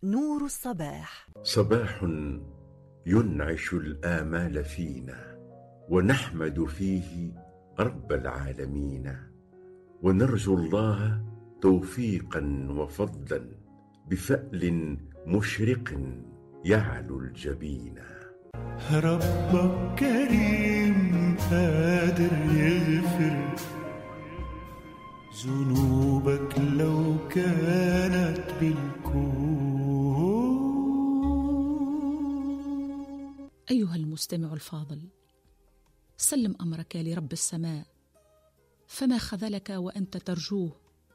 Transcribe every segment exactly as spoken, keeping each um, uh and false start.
نور الصباح. صباح ينعش الآمال فينا، ونحمد فيه رب العالمين، ونرجو الله توفيقا وفضلا بفأل مشرق يعلو الجبين. ربك كريم قادر يغفر ذنوبك لو كانت بالكون. أيها المستمع الفاضل، سلم أمرك لرب السماء، فما خذلك وأنت ترجوه،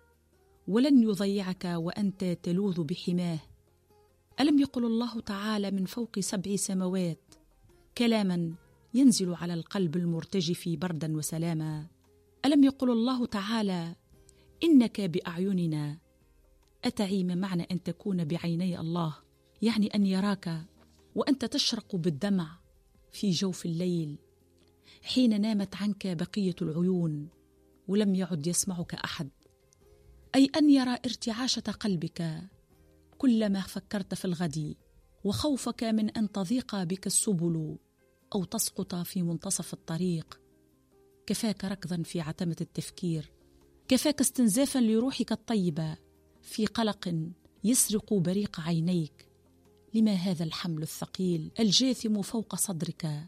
ولن يضيعك وأنت تلوذ بحماه. ألم يقل الله تعالى من فوق سبع سماوات كلاما ينزل على القلب المرتجف بردا وسلاما؟ ألم يقل الله تعالى إنك بأعيننا؟ أتعي ما معنى أن تكون بعيني الله؟ يعني أن يراك وأنت تشرق بالدمع في جوف الليل حين نامت عنك بقية العيون ولم يعد يسمعك أحد، أي أن يرى ارتعاشة قلبك كلما فكرت في الغد، وخوفك من أن تضيق بك السبل أو تسقط في منتصف الطريق. كفاك ركضا في عتمة التفكير، كفاك استنزافا لروحك الطيبة في قلق يسرق بريق عينيك. لما هذا الحمل الثقيل الجاثم فوق صدرك؟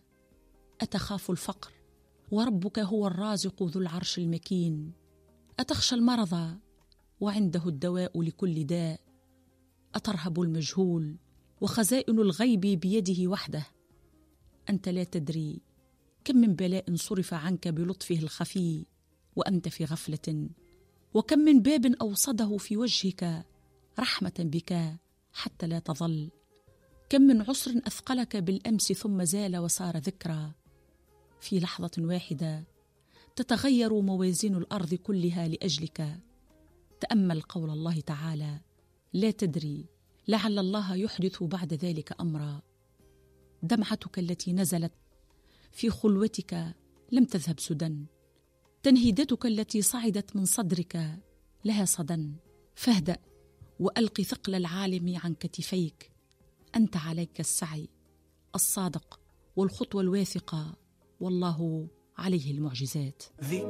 أتخاف الفقر وربك هو الرازق ذو العرش المكين؟ أتخشى المرض وعنده الدواء لكل داء؟ أترهب المجهول وخزائن الغيب بيده وحده؟ أنت لا تدري كم من بلاء صرف عنك بلطفه الخفي وأنت في غفلة، وكم من باب أوصده في وجهك رحمة بك حتى لا تظل، كم من عسر أثقلك بالأمس ثم زال وصار ذكرى. في لحظة واحدة تتغير موازين الأرض كلها لأجلك. تأمل قول الله تعالى: لا تدري لعل الله يحدث بعد ذلك أمرا. دمعتك التي نزلت في خلوتك لم تذهب سدى، تنهيدتك التي صعدت من صدرك لها صدى. فاهدأ وألق ثقل العالم عن كتفيك. أنت عليك السعي الصادق والخطوة الواثقة، والله عليه المعجزات.